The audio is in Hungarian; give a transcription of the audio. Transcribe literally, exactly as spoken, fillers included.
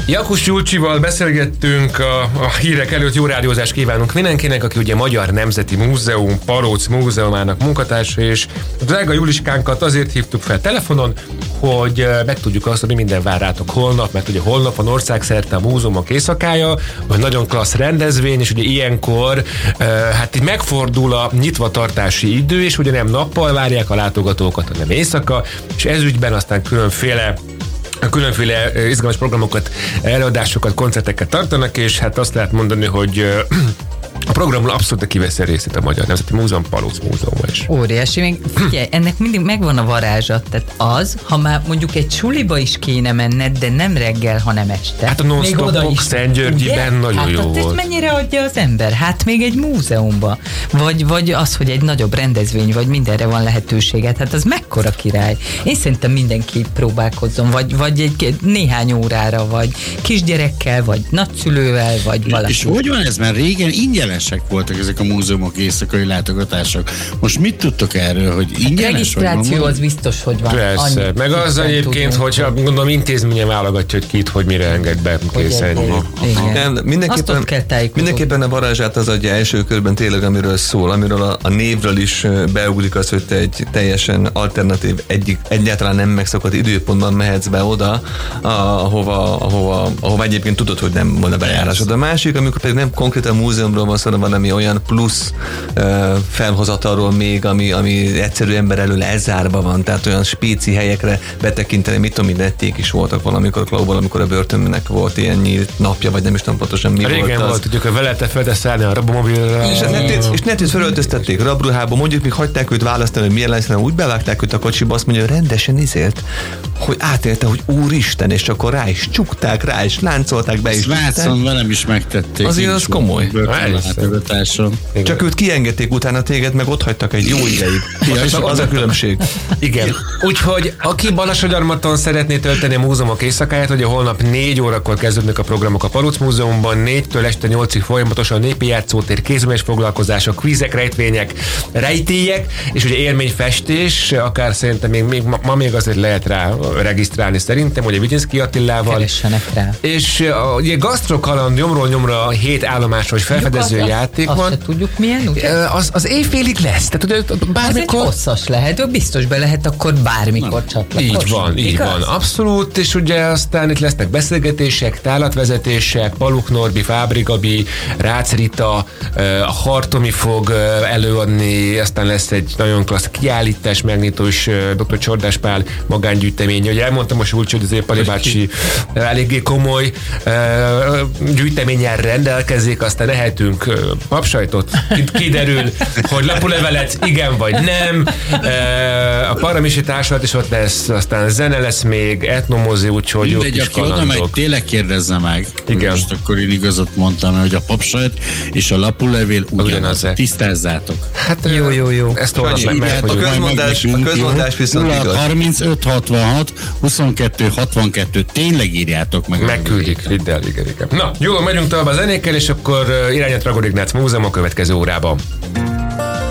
Jakus Julcsival beszélgettünk a, a hírek előtt. Jó rádiózást kívánunk mindenkinek, aki ugye Magyar Nemzeti Múzeum, Palóc Múzeumának munkatársa, és drága Juliskánkat azért hívtuk fel telefonon, hogy megtudjuk azt, hogy mi minden vár rátok holnap, mert ugye holnap van országszerte a múzeumok éjszakája, vagy nagyon klassz rendezvény, és ugye ilyenkor hát így megfordul a nyitvatartási idő, és ugye nem nappal várják a látogatókat, hanem éjszaka, és ezügyben aztán különféle különféle izgalmas programokat, előadásokat, koncerteket tartanak, és hát azt lehet mondani, hogy a programról abszolút kiveszi a részét a Magyar Nemzeti Múzeum, Palóc Múzeum is. Óriási, még figyelj, ennek mindig megvan a varázsa, tehát az, ha már mondjuk egy suliba is kéne menned, de nem reggel, hanem este. Hát a non-stopok Szentgyörgyiben nagyon hát jó volt. Hát mennyire adja az ember? Hát még egy múzeumban. Vagy, vagy az, hogy egy nagyobb rendezvény, vagy mindenre van lehetőséget. Hát az mekkora király. Én szerintem mindenki próbálkozzon, vagy, vagy egy néhány órára, vagy kisgyerekkel, vagy nagyszülővel, vagy valaki. És hogy van ez? Mert régen ingyenesek voltak ezek a múzeumok éjszakai látogatások. Most mit tudtok erről, hogy ingyenes? Regisztráció az biztos, hogy van. Persze. Annyi, meg az egyébként, hogy gondolom intézménye válogatja, hogy kit, hogy mire enged be készen. Mindenképpen, mindenképpen a varázsát az adja első körben tényleg, amiről szól, amiről a, a névről is beugrik az, hogy te egy teljesen alternatív, egyik, egyáltalán nem megszokott időpontban mehetsz be oda, ahova, ahova, ahova egyébként tudod, hogy nem volna bejárásod. A másik, amikor pedig nem konkrétan múzeumról van szó, van valami olyan plusz uh, felhozatalról még, ami, ami egyszerű ember elől elzárva van, tehát olyan spéci helyekre betekinteni, mit tudom, nették is voltak valamikor Klauból, amikor a börtönnek volt ilyen nyílt napja, vagy nem is tudom pontosan mi régen volt az. volt, tudjuk, hogy vele te felteszállni a rabomobilra. És netét felöltöztették rabruhába, mondjuk még hagyták őt választani, hogy milyen lesz, úgy bevágták őt a kocsiba, azt mondja, hogy rendesen izélt, hogy átélte, hogy úristen, és akkor rá is csukták, rá is láncolták be is. Látszom, velem is megtették. Azért az komoly. Csak őt kiengedték utána téged, meg ott hagytak egy jó ideig. Ja, az a különbség. Igen. Úgyhogy aki Balassagyarmaton szeretné tölteni a múzeumok éjszakáját, ugye holnap négy órakor kezdődnek a programok a Palóc Múzeumban, négytől este nyolcig folyamatosan népi játszótér, kézműves foglalkozások, kvízek, rejtvények, rejtélyek, és ugye élményfestés, akár szerintem még, még ma, ma még azért lehet rá regisztrálni szerintem, ugye Vigyinszky Attilával. Keressenek rá. És uh, ugye gasztrokaland nyomról nyomra hét állomásról felfedező azt, játék azt van. se tudjuk milyen, ugye? Az, az éjfélig lesz. Tehát ugye bármikor... Az egy hosszas lehet, biztos be lehet akkor bármikor csatlakozni. Így van, így igaz? van. Abszolút, és ugye aztán itt lesznek beszélgetések, tálatvezetések, Paluk Norbi, Fábri Gabi, Rácz Rita, a Hartomi fog előadni, aztán lesz egy nagyon klassz kiállítás, megnyitós doktor Csordás Pál magángyűjtemény. Ugye elmondtam most úgy, hogy azért Pali bácsi eléggé komoly gyűjteménnyel rendelkezik, aztán ehetünk papsajtot, kiderül, hogy lapulevelet igen vagy nem. A Paramisi Társulat is ott lesz, aztán zene lesz még, etnomozi, úgyhogy jó kis kalandok. Mindegy, aki tényleg kérdezze meg. Igen. Most akkor én igazat mondtam, hogy a papsajt és a lapulevél ugyanaz. Tisztázzátok. Hát jó, jó, jó. Ezt holnap meg, meg a közmondás, a közmondás viszont igaz. harmincöt hatvanhat huszonkettő hatvankettő tényleg írjátok meg. Megküldik, vidd el, igen, igen. Na, jól megyünk tovább a zenékkel, és akkor irányát Ragod Ignác Múzeum a következő órában.